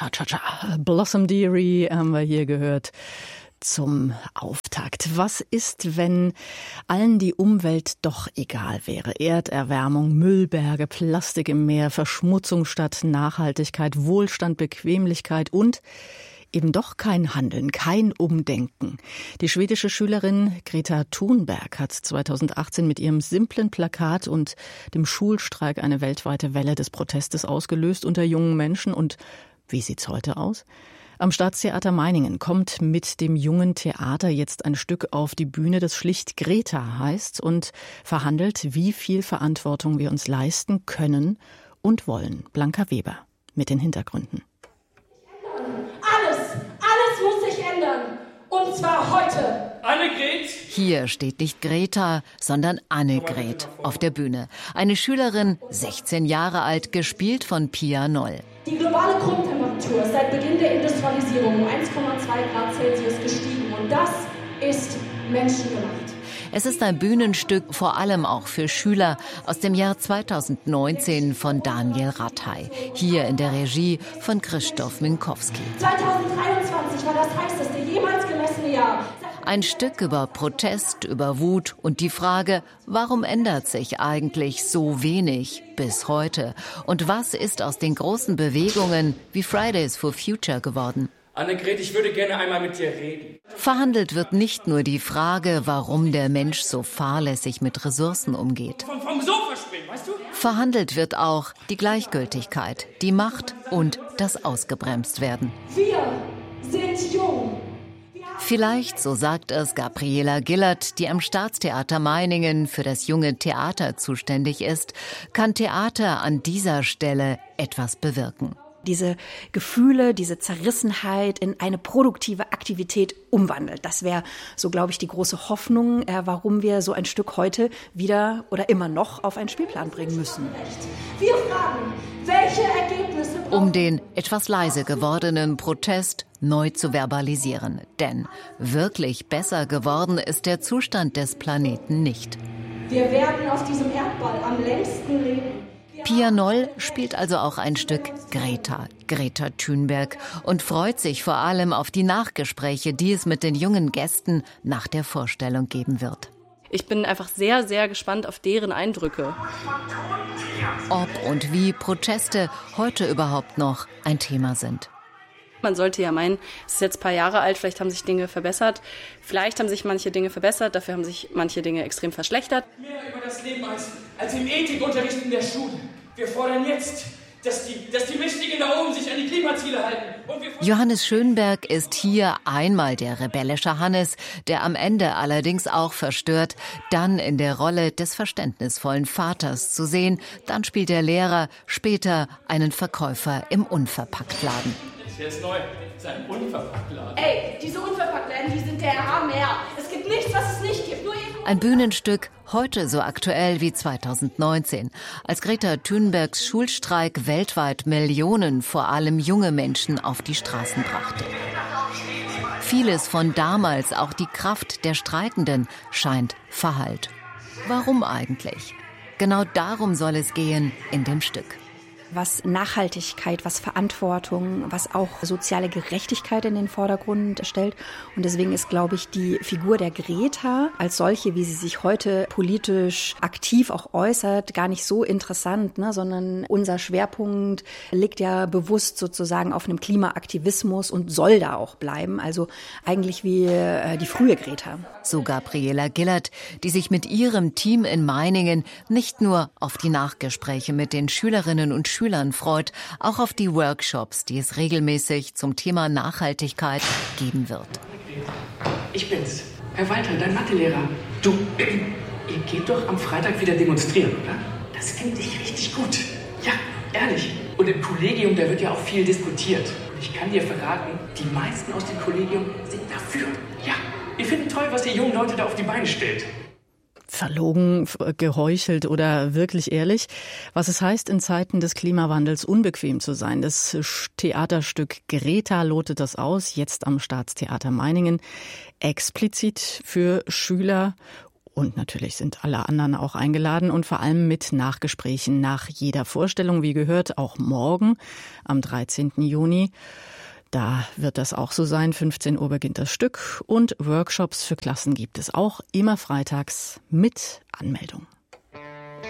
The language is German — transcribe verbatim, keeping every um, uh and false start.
Cha-cha-cha. Blossom Dearie haben wir hier gehört zum Auftakt. Was ist, wenn allen die Umwelt doch egal wäre? Erderwärmung, Müllberge, Plastik im Meer, Verschmutzung statt Nachhaltigkeit, Wohlstand, Bequemlichkeit und eben doch kein Handeln, kein Umdenken. Die schwedische Schülerin Greta Thunberg hat zweitausendachtzehn mit ihrem simplen Plakat und dem Schulstreik eine weltweite Welle des Protestes ausgelöst unter jungen Menschen. Und wie sieht's heute aus? Am Staatstheater Meiningen kommt mit dem jungen Theater jetzt ein Stück auf die Bühne, das schlicht Greta heißt und verhandelt, wie viel Verantwortung wir uns leisten können und wollen. Blanca Weber mit den Hintergründen. Und zwar heute. Annegret. Hier steht nicht Greta, sondern Annegret auf der Bühne. Eine Schülerin, sechzehn Jahre alt, gespielt von Pia Noll. Die globale Grundtemperatur ist seit Beginn der Industrialisierung um eins Komma zwei Grad Celsius gestiegen. Und das ist menschengemacht. Es ist ein Bühnenstück, vor allem auch für Schüler, aus dem Jahr zweitausendneunzehn von Daniel Rathey. Hier in der Regie von Krzysztof Minkowski. zweitausenddreiundzwanzig war das heißeste jemals gemessene Jahr. Ein Stück über Protest, über Wut und die Frage, warum ändert sich eigentlich so wenig bis heute? Und was ist aus den großen Bewegungen wie Fridays for Future geworden? Annegret, ich würde gerne einmal mit dir reden. Verhandelt wird nicht nur die Frage, warum der Mensch so fahrlässig mit Ressourcen umgeht. Vom, vom Sofa springen, weißt du? Verhandelt wird auch die Gleichgültigkeit, die Macht und das Ausgebremst-Werden. Wir sind jung. Vielleicht, so sagt es Gabriela Gillert, die am Staatstheater Meiningen für das junge Theater zuständig ist, kann Theater an dieser Stelle etwas bewirken. Diese Gefühle, diese Zerrissenheit in eine produktive Aktivität umwandelt. Das wäre so, glaube ich, die große Hoffnung, äh, warum wir so ein Stück heute wieder oder immer noch auf einen Spielplan bringen müssen. Wir fragen, welche Ergebnisse... Um den etwas leise gewordenen Protest neu zu verbalisieren. Denn wirklich besser geworden ist der Zustand des Planeten nicht. Wir werden auf diesem Erdball am längsten leben. Pia Noll spielt also auch ein Stück Greta, Greta Thunberg, und freut sich vor allem auf die Nachgespräche, die es mit den jungen Gästen nach der Vorstellung geben wird. Ich bin einfach sehr, sehr gespannt auf deren Eindrücke. Ob und wie Proteste heute überhaupt noch ein Thema sind. Man sollte ja meinen, es ist jetzt ein paar Jahre alt, vielleicht haben sich Dinge verbessert. Vielleicht haben sich manche Dinge verbessert, dafür haben sich manche Dinge extrem verschlechtert. Mehr über das Leben als, als im Ethikunterricht in der Schule. Wir fordern jetzt, dass die, dass die Mächtigen da oben sich an die Klimaziele halten. Und wir Johannes Schönberg ist hier einmal der rebellische Hannes, der am Ende allerdings auch verstört, dann in der Rolle des verständnisvollen Vaters zu sehen. Dann spielt der Lehrer, später einen Verkäufer im Unverpacktladen. Der ist neu, sein Unverpacktladen. Ey, diese Unverpacktläden, die sind der Hammer. Es gibt nichts, was es nicht gibt. Nur eben Ein Bühnenstück, heute so aktuell wie zweitausendneunzehn, als Greta Thunbergs Schulstreik weltweit Millionen, vor allem junge Menschen, auf die Straßen brachte. Vieles von damals, auch die Kraft der Streikenden, scheint verhallt. Warum eigentlich? Genau darum soll es gehen in dem Stück. Was Nachhaltigkeit, was Verantwortung, was auch soziale Gerechtigkeit in den Vordergrund stellt. Und deswegen ist, glaube ich, die Figur der Greta als solche, wie sie sich heute politisch aktiv auch äußert, gar nicht so interessant, ne? Sondern unser Schwerpunkt liegt ja bewusst sozusagen auf einem Klimaaktivismus und soll da auch bleiben. Also eigentlich wie äh, die frühe Greta. So Gabriela Gillert, die sich mit ihrem Team in Meiningen nicht nur auf die Nachgespräche mit den Schülerinnen und Schülern freut, auch auf die Workshops, die es regelmäßig zum Thema Nachhaltigkeit geben wird. Ich bin's, Herr Walter, dein Mathelehrer. Du, ihr geht doch am Freitag wieder demonstrieren, oder? Das finde ich richtig gut. Ja, ehrlich. Und im Kollegium, da wird ja auch viel diskutiert. Und ich kann dir verraten, die meisten aus dem Kollegium sind dafür. Ja, wir finden toll, was ihr jungen Leute da auf die Beine stellt. Verlogen, geheuchelt oder wirklich ehrlich. Was es heißt, in Zeiten des Klimawandels unbequem zu sein. Das Theaterstück Greta lotet das aus, jetzt am Staatstheater Meiningen. Explizit für Schüler Und natürlich sind alle anderen auch eingeladen und vor allem mit Nachgesprächen nach jeder Vorstellung, wie gehört, auch morgen am dreizehnten Juni. Da wird das auch so sein, fünfzehn Uhr beginnt das Stück und Workshops für Klassen gibt es auch immer freitags mit Anmeldung.